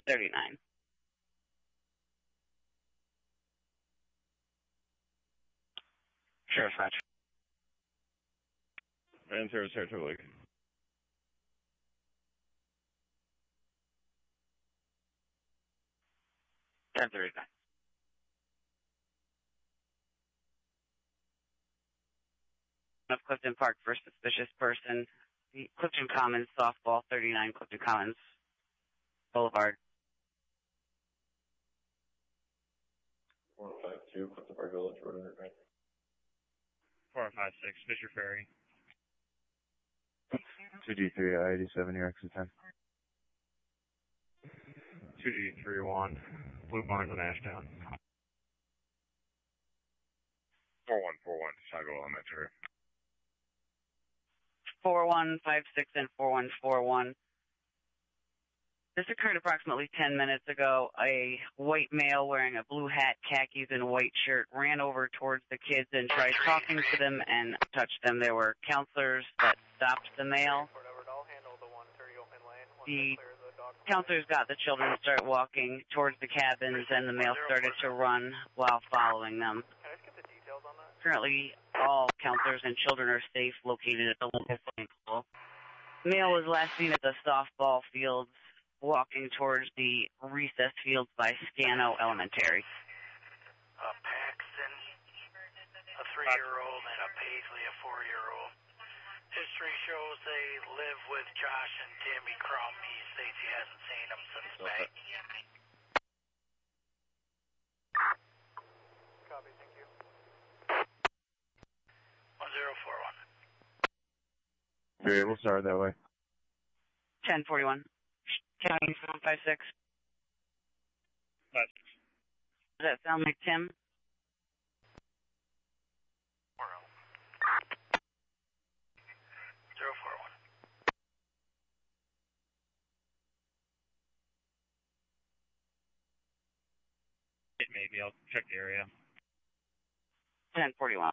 1039. Sheriff's Hatch. And Sheriff's Hatch, Lake. 1039. Of Clifton Park for suspicious person. Clifton Commons, softball, 39 Clifton Commons Boulevard. 452 Clifton Park Village, Road 109. 456 Fisher Ferry. 2G3 I-87, your exit 10. 2G31 Blue Barns in Ashtown. 4141 Chicago Elementary. 4156 and 4141. This occurred approximately 10 minutes ago. A white male wearing a blue hat, khakis, and a white shirt ran over towards the kids and tried talking to them and touched them. There were counselors that stopped the male. The counselors got the children to start walking towards the cabins, and the male started to run while following them. Currently, all counselors and children are safe, located at the local swimming pool. The male was last seen at the softball fields, walking towards the recess fields by Scano Elementary. A Paxton, a 3-year-old, and a Paisley, a 4-year-old. History shows they live with Josh and Tammy Crum. He states he hasn't seen them since May. Copy, thank you. 1041. Okay, we'll start that way. 1041. County 756. Does that sound like Tim? 041. It may be. I'll check the area. 1041.